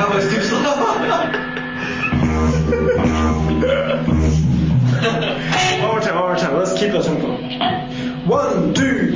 was too slow. One more time. Let's keep the tempo. 1, 2.